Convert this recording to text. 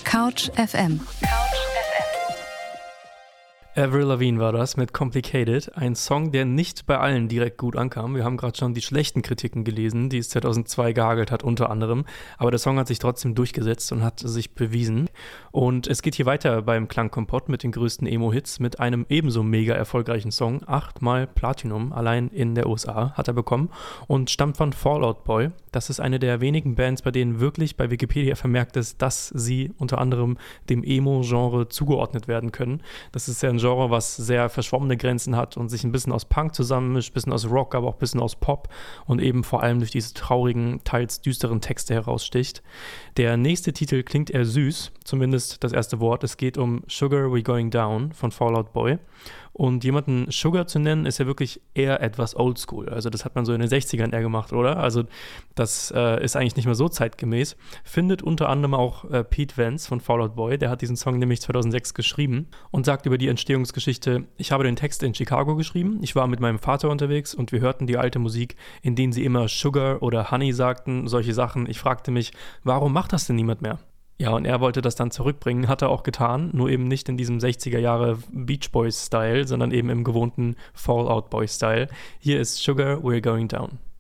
Couch FM. Avril Lavigne war das mit Complicated, ein Song, der nicht bei allen direkt gut ankam. Wir haben gerade schon die schlechten Kritiken gelesen, die es 2002 gehagelt hat unter anderem, aber der Song hat sich trotzdem durchgesetzt und hat sich bewiesen. Und es geht hier weiter beim Klangkompott mit den größten Emo-Hits mit einem ebenso mega erfolgreichen Song, 8-mal Platinum, allein in der USA hat er bekommen und stammt von Fall Out Boy. Das ist eine der wenigen Bands, bei denen wirklich bei Wikipedia vermerkt ist, dass sie unter anderem dem Emo-Genre zugeordnet werden können. Das ist ja ein Genre, was sehr verschwommene Grenzen hat und sich ein bisschen aus Punk zusammenmischt, ein bisschen aus Rock, aber auch ein bisschen aus Pop und eben vor allem durch diese traurigen, teils düsteren Texte heraussticht. Der nächste Titel klingt eher süß, zumindest das erste Wort. Es geht um Sugar We're Going Down von Fall Out Boy. Und jemanden Sugar zu nennen, ist ja wirklich eher etwas oldschool. Also das hat man so in den 60ern eher gemacht, oder? Also das ist eigentlich nicht mehr so zeitgemäß. Findet unter anderem auch Pete Wentz von Fall Out Boy. Der hat diesen Song nämlich 2006 geschrieben und sagt über die Entstehungsgeschichte: Ich habe den Text in Chicago geschrieben. Ich war mit meinem Vater unterwegs und wir hörten die alte Musik, in denen sie immer Sugar oder Honey sagten, solche Sachen. Ich fragte mich, warum macht das denn niemand mehr? Ja, und er wollte das dann zurückbringen, hat er auch getan, nur eben nicht in diesem 60er Jahre Beach Boys-Style, sondern eben im gewohnten Fall Out Boy-Style. Hier ist Sugar We're Going Down.